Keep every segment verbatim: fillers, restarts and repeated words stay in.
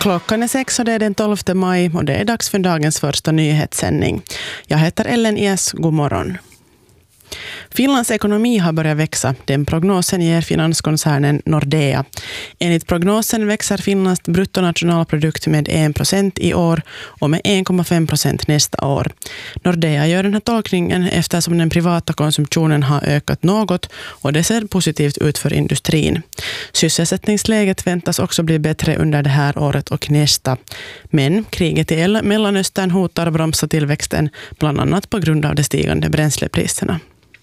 Klockan är sex och det är den tolfte maj och det är dags för dagens första nyhetssändning. Jag heter Ellen Ies, god morgon. Finlands ekonomi har börjat växa. Den prognosen ger finanskoncernen Nordea. Enligt prognosen växer Finlands bruttonationalprodukt med en procent i år och med en komma fem procent nästa år. Nordea gör den här tolkningen eftersom den privata konsumtionen har ökat något och det ser positivt ut för industrin. Sysselsättningsläget väntas också bli bättre under det här året och nästa. Men kriget i Mellanöstern hotar bromsa tillväxten bland annat på grund av de stigande bränslepriserna.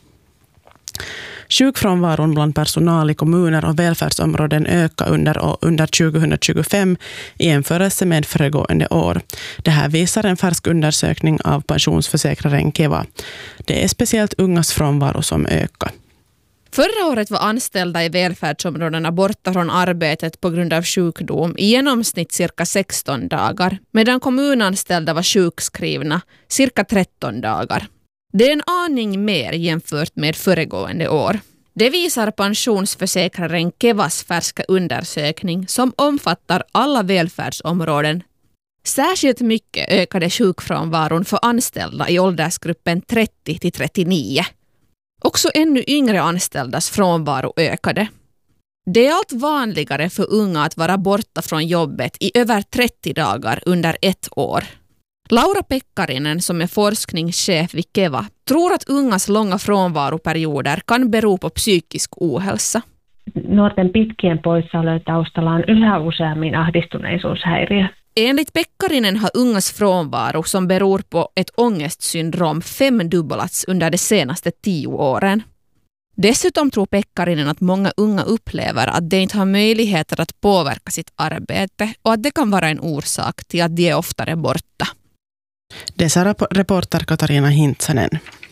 Sjukfrånvaron bland personal i kommuner och välfärdsområden ökar under, under tjugohundratjugofem i jämförelse med föregående år. Det här visar en färsk undersökning av pensionsförsäkraren Keva. Det är speciellt ungas frånvaro som ökar. Förra året var anställda i välfärdsområdena borta från arbetet på grund av sjukdom i genomsnitt cirka sexton dagar, medan kommunanställda var sjukskrivna cirka tretton dagar. Det är en aning mer jämfört med föregående år. Det visar pensionsförsäkraren Kevas färska undersökning som omfattar alla välfärdsområden. Särskilt mycket ökade sjukfrånvaron för anställda i åldersgruppen trettio till trettionio. Också ännu yngre anställdas frånvaro ökade. Det är allt vanligare för unga att vara borta från jobbet i över trettio dagar under ett år. Laura Pekkarinen, som är forskningschef vid Keva, tror att ungas långa frånvaroperioder kan bero på psykisk ohälsa. Nuorten pitkien poissaolojen taustalla on yhä useammin ahdistuneisuushäiriö. Enligt Pekkarinen har ungas frånvaro som beror på ett ångestsyndrom femdubblats under de senaste tio åren. Dessutom tror Pekkarinen att många unga upplever att de inte har möjligheter att påverka sitt arbete och att det kan vara en orsak till att de är oftare borta. Det sa reporter Katarina Hintsanen.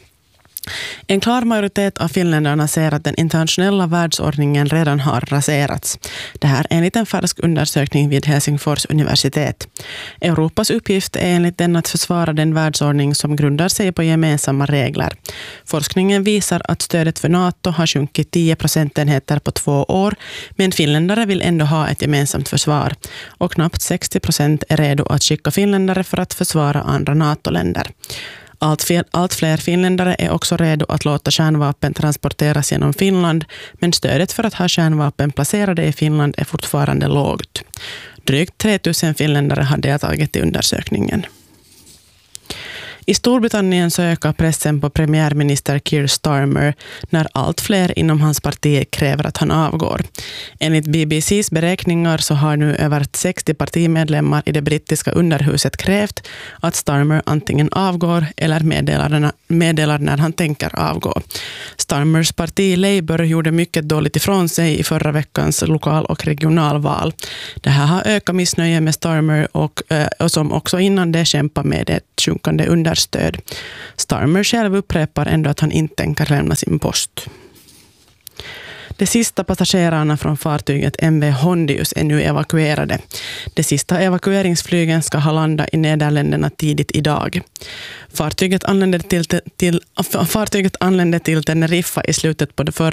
En klar majoritet av finländarna ser att den internationella världsordningen redan har raserats. Det här är enligt en färsk undersökning vid Helsingfors universitet. Europas uppgift är enligt den att försvara den världsordning som grundar sig på gemensamma regler. Forskningen visar att stödet för NATO har sjunkit tio procentenheter på två år, men finländare vill ändå ha ett gemensamt försvar. Och knappt sextio procent är redo att skicka finländare för att försvara andra NATO-länder. Allt, fel, allt fler finländare är också redo att låta kärnvapen transporteras genom Finland, men stödet för att ha kärnvapen placerade i Finland är fortfarande lågt. Drygt tre tusen finländare har deltagit i undersökningen. I Storbritannien så ökar pressen på premiärminister Keir Starmer när allt fler inom hans parti kräver att han avgår. Enligt B B C:s beräkningar så har nu över sextio partimedlemmar i det brittiska underhuset krävt att Starmer antingen avgår eller meddelar, meddelar när han tänker avgå. Starmers parti Labour gjorde mycket dåligt ifrån sig i förra veckans lokal- och regionalval. Det här har ökat missnöje med Starmer och, och som också innan det kämpar med ett sjunkande understöd. Starmer själv upprepar ändå att han inte tänker lämna sin post. De sista passagerarna från fartyget M V Hondius är nu evakuerade. De sista evakueringsflygen ska ha landat i Nederländerna tidigt idag. Fartyget anlände till, till, fartyget anlände till Teneriffa i slutet på det förra